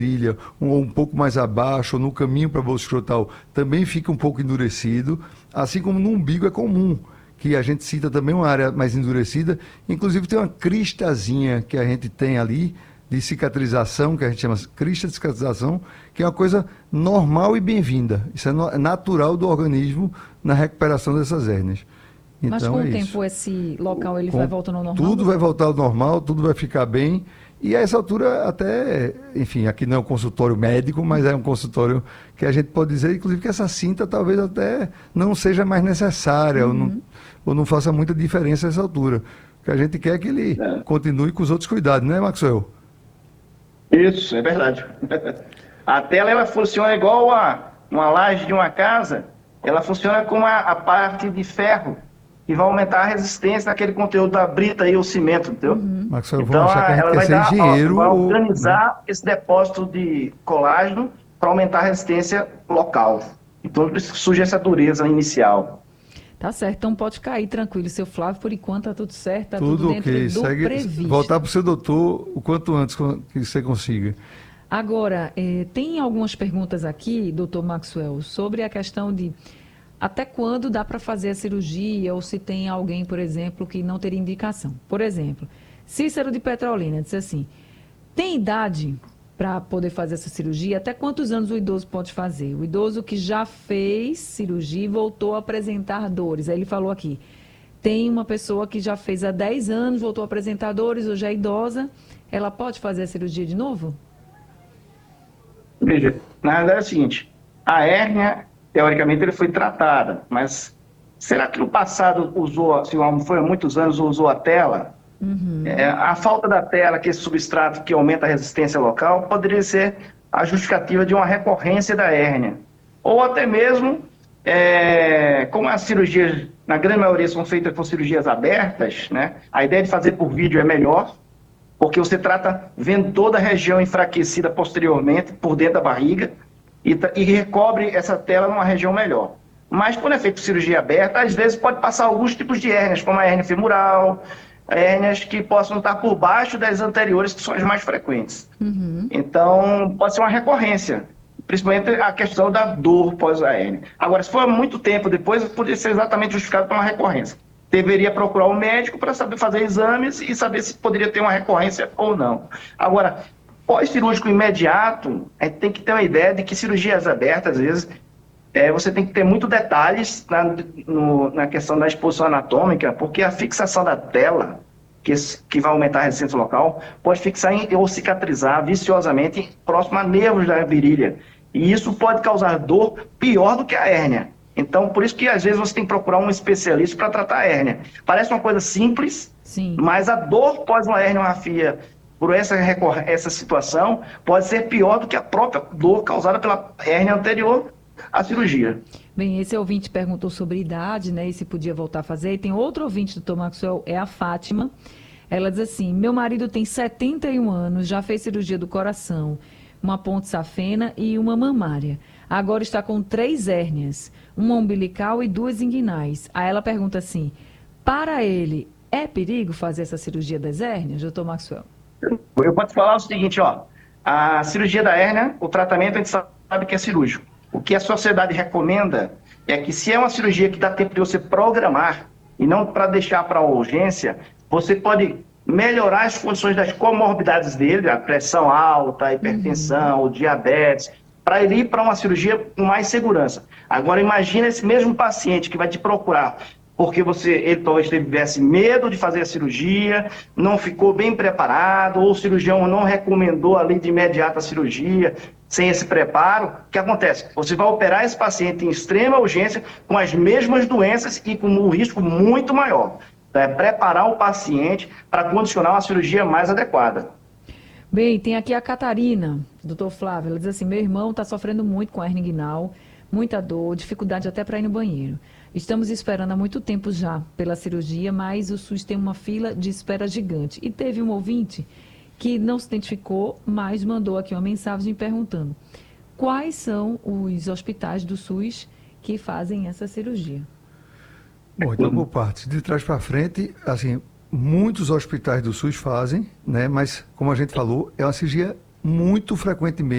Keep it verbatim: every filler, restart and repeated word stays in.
virilha, ou um pouco mais abaixo, ou no caminho para a bolsa escrotal, também fica um pouco endurecido, assim como no umbigo é comum, que a gente cita também uma área mais endurecida, inclusive tem uma cristazinha que a gente tem ali, de cicatrização, que a gente chama crista de cicatrização, que é uma coisa normal e bem-vinda. Isso é, no, é natural do organismo na recuperação dessas hérnias. Então, Mas com é o tempo isso. esse local ele Com, vai voltando ao normal? Tudo vai voltar ao normal, tudo vai ficar bem. E a essa altura até, enfim, aqui não é um consultório médico, mas é um consultório que a gente pode dizer, inclusive, que essa cinta talvez até não seja mais necessária, uhum. ou, não, ou não faça muita diferença a essa altura. O que a gente quer é que ele é. continue com os outros cuidados, né, Maxwell? Isso, é verdade. A tela, ela funciona igual a uma laje de uma casa, ela funciona como a, a parte de ferro, que vai aumentar a resistência daquele conteúdo da brita e o cimento, entendeu? Uhum. Maxwell, então, achar que a gente ela quer vai, ser dar, engenheiro, ó, vai ou... organizar esse depósito de colágeno para aumentar a resistência local. Então, por isso que surge essa dureza inicial. Tá certo, então pode cair tranquilo, seu Flávio, por enquanto tá tudo certo, tá tudo, tudo dentro okay. do Segue, previsto. Voltar para o seu doutor o quanto antes que você consiga. Agora, eh, tem algumas perguntas aqui, doutor Maxwell, sobre a questão de até quando dá para fazer a cirurgia, ou se tem alguém, por exemplo, que não teria indicação. Por exemplo, Cícero de Petrolina disse assim, tem idade para poder fazer essa cirurgia? Até quantos anos o idoso pode fazer? O idoso que já fez cirurgia e voltou a apresentar dores. Aí ele falou aqui, tem uma pessoa que já fez há dez anos, voltou a apresentar dores, hoje é idosa, ela pode fazer a cirurgia de novo? Veja, na verdade é o seguinte, a hérnia, teoricamente, ele foi tratada, mas será que no passado usou, se foi há muitos anos, usou a tela? Uhum. É, a falta da tela, que é esse substrato que aumenta a resistência local, poderia ser a justificativa de uma recorrência da hérnia. Ou até mesmo, é, como as cirurgias, na grande maioria, são feitas com cirurgias abertas, né? A ideia de fazer por vídeo é melhor, porque você trata vendo toda a região enfraquecida posteriormente, por dentro da barriga, e, e recobre essa tela numa região melhor. Mas quando é feito cirurgia aberta, às vezes pode passar alguns tipos de hérnias, como a hérnia femoral, hérnias que possam estar por baixo das anteriores, que são as mais frequentes. Uhum. Então, pode ser uma recorrência, principalmente a questão da dor pós-hérnia. Agora, se for muito tempo depois, poderia ser exatamente justificado por uma recorrência. Deveria procurar um médico para saber fazer exames e saber se poderia ter uma recorrência ou não. Agora, pós-cirúrgico imediato, a gente tem que ter uma ideia de que cirurgias abertas, às vezes, é, você tem que ter muito detalhes na, no, na questão da exposição anatômica, porque a fixação da tela, que, que vai aumentar a resistência local, pode fixar em, ou cicatrizar viciosamente próximo a nervos da virilha. E isso pode causar dor pior do que a hérnia. Então, por isso que às vezes você tem que procurar um especialista para tratar a hérnia. Parece uma coisa simples, sim, mas a dor pós uma herniorrafia por essa, essa situação pode ser pior do que a própria dor causada pela hérnia anterior à cirurgia. Bem, esse ouvinte perguntou sobre idade, né, e se podia voltar a fazer. E tem outro ouvinte, doutor Maxwell, é a Fátima. Ela diz assim, meu marido tem setenta e um anos, já fez cirurgia do coração, uma ponte safena e uma mamária. Agora está com três hérnias, uma umbilical e duas inguinais. Aí ela pergunta assim, para ele, é perigo fazer essa cirurgia das hérnias, doutor Maxwell? Eu posso falar o seguinte, ó, a cirurgia da hérnia, o tratamento a gente sabe que é cirúrgico. O que a sociedade recomenda é que se é uma cirurgia que dá tempo de você programar e não para deixar para a urgência, você pode melhorar as condições das comorbidades dele, a pressão alta, a hipertensão, uhum. o diabetes, para ele ir para uma cirurgia com mais segurança. Agora imagina esse mesmo paciente que vai te procurar porque você, ele talvez tivesse medo de fazer a cirurgia, não ficou bem preparado, ou o cirurgião não recomendou ali de imediato a cirurgia, sem esse preparo. O que acontece? Você vai operar esse paciente em extrema urgência, com as mesmas doenças e com um risco muito maior. Então, é preparar o paciente para condicionar uma cirurgia mais adequada. Bem, tem aqui a Catarina, doutor Flávio, ela diz assim, meu irmão está sofrendo muito com a hernia inguinal, muita dor, dificuldade até para ir no banheiro. Estamos esperando há muito tempo já pela cirurgia, mas o SUS tem uma fila de espera gigante. E teve um ouvinte que não se identificou, mas mandou aqui uma mensagem perguntando quais são os hospitais do SUS que fazem essa cirurgia. Bom, então por partes, de trás para frente, assim, muitos hospitais do SUS fazem, né? Mas como a gente falou, é uma cirurgia muito frequentemente